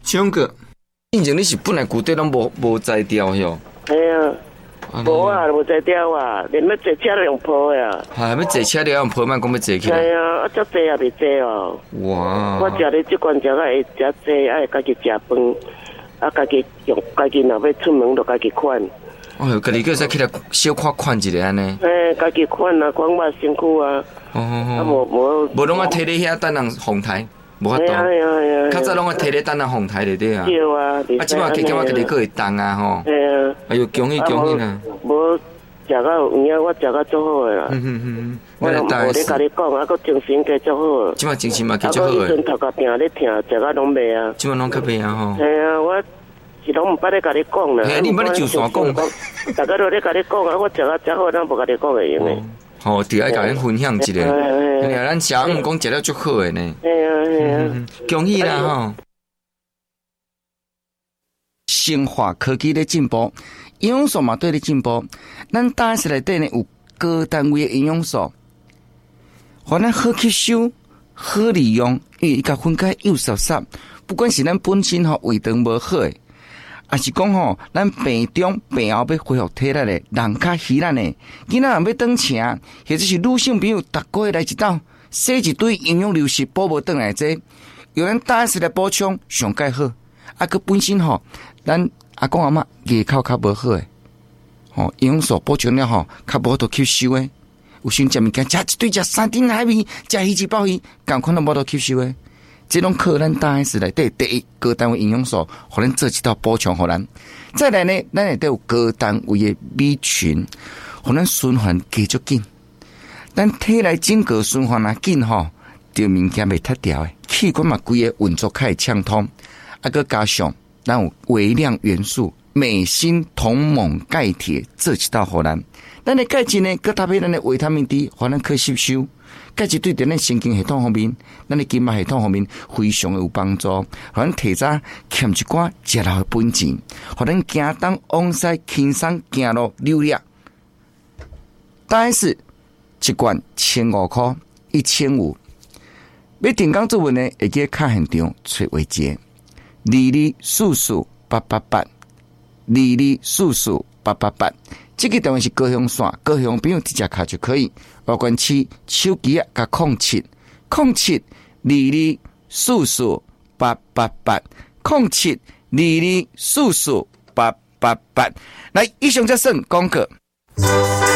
唱歌，以前你是本来骨底拢无摘掉哟。 系啊。无啊，无坐掉啊，连要坐车都用抱的啊。 系要坐车都用抱，慢讲要坐起来。 系啊，啊，足坐也未坐哦。 哇！ 我食咧即罐食个会食坐，爱家己食饭，啊，家己用，家己若要出门就家己款。 哦，家己个使起来小款一下安尼。 家己款啊，管我身躯啊。啊，无拢啊摕咧遐等人红台。无法度，较早拢会摕咧等人红台咧对啊。 对啊， 啊，即摆加减我家己个会动啊吼。 系啊。 哎呦，恭喜恭喜啦！ 无食到有影，我食到足好诶啦。我无咧甲你讲，啊，个精神加足好。 即摆精神嘛加足好诶。 啊，迄阵头壳病咧疼，食到拢袂啊。 即摆拢较袂啊吼。 系啊，我是拢毋捌咧甲你讲啦。 嘿，你毋捌咧就线讲。 大家都咧甲你讲啊，我食到足好，咱无甲你讲会用诶。 吼，伫爱甲咱分享一下。哎呀，咱食毋讲食了足好诶呢。恭喜啦吼！生化科技的进步，营养素嘛对咧进步。咱大食内底呢有高单位的营养素，互咱好吸收、好利用，因为伊甲分解又熟熟。不管是咱本身吼胃肠无好诶，也是讲吼咱病中病后要恢复体力咧，人较虚咱诶，囡仔若要转车，或者是女性朋友逐个月来一道，洗一堆营养流失补无转来这。有咱大食来补充上介好，啊，佮本身吼，咱阿公阿嬷牙口较无好诶，吼营养素补充了吼，较无度吸收诶。有时食物件食一堆食山珍海味，食鱼翅鲍鱼，共款都无度吸收诶。这拢靠咱大食内底第一高单位营养素，互咱做一道补充互咱。再来呢，咱内底有高单位诶米群，互咱循环加足紧。咱体内整个循环啊紧吼。对物件袂脱掉诶，器官嘛规个运作较会畅通，啊个加上咱有微量元素镁、锌、铜、锰、钙、铁做一道互咱。咱的钙质呢，佮搭配咱的维他命 D， 互咱可吸收。钙质对咱神经系统方面，咱的筋脉系统方面非常有帮助，互咱体早欠一寡食老的本钱，互咱行动往西轻松行路流利。当然是一罐1500块，1500。要订购做文呢，会记卡现场找话节，224488，224488，这个电话是高雄线，高雄朋友直接卡就可以。外关市手机啊，加0722448888，0722448888。来，以上则算广告。